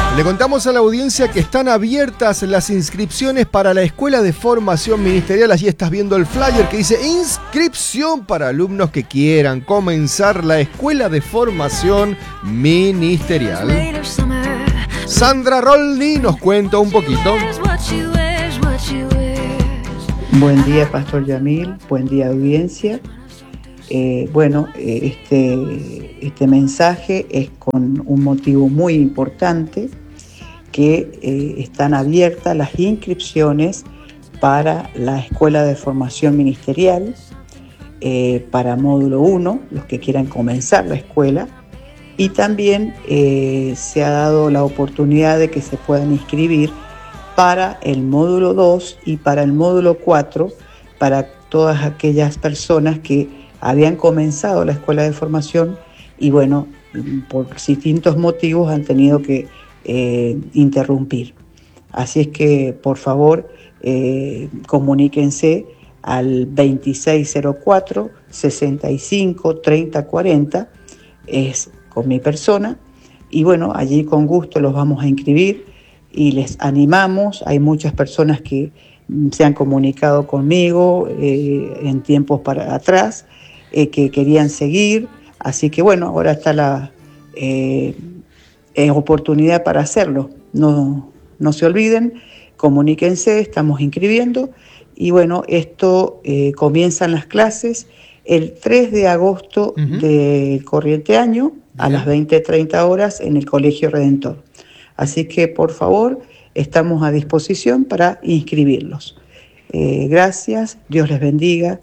Le contamos a la audiencia que están abiertas las inscripciones para la Escuela de Formación Ministerial. Allí estás viendo el flyer que dice inscripción para alumnos que quieran comenzar la Escuela de Formación Ministerial. Sandra Rolni nos cuenta un poquito. Buen día, Pastor Yamil. Buen día, audiencia. Este mensaje es con un motivo muy importante, que están abiertas las inscripciones para la Escuela de Formación Ministerial, para módulo 1, los que quieran comenzar la escuela, y también se ha dado la oportunidad de que se puedan inscribir para el módulo 2 y para el módulo 4, para todas aquellas personas que habían comenzado la escuela de formación y bueno, por distintos motivos han tenido que interrumpir. Así es que por favor comuníquense al 2604 65 30 40, es con mi persona, y bueno, allí con gusto los vamos a inscribir y les animamos. Hay muchas personas que se han comunicado conmigo en tiempos para atrás, que querían seguir, así que bueno, ahora está la oportunidad para hacerlo. No se olviden, comuníquense, estamos inscribiendo y bueno, esto comienzan las clases el 3 de agosto del corriente año a las 20:30 horas en el Colegio Redentor. Así que por favor, estamos a disposición para inscribirlos. Gracias, Dios les bendiga.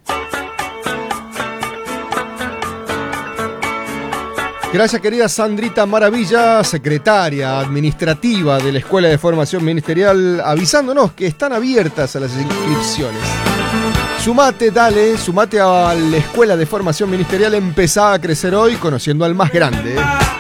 Gracias, querida Sandrita Maravilla, secretaria administrativa de la Escuela de Formación Ministerial, avisándonos que están abiertas a las inscripciones. Sumate a la Escuela de Formación Ministerial, empezá a crecer hoy conociendo al más grande.